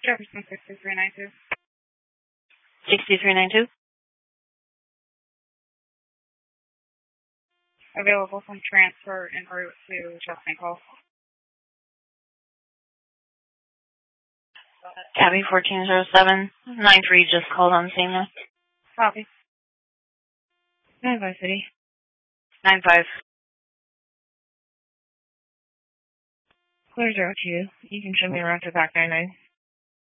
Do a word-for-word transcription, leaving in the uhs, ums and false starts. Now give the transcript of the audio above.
Jefferson sixty-three ninety-two. sixty-three ninety-two. Available from transfer en route to Justin Call. Tabby fourteen oh seven nine three just called on scene now. Copy. nine five City. nine five. Clear zero two. You can show me around to back nine nine.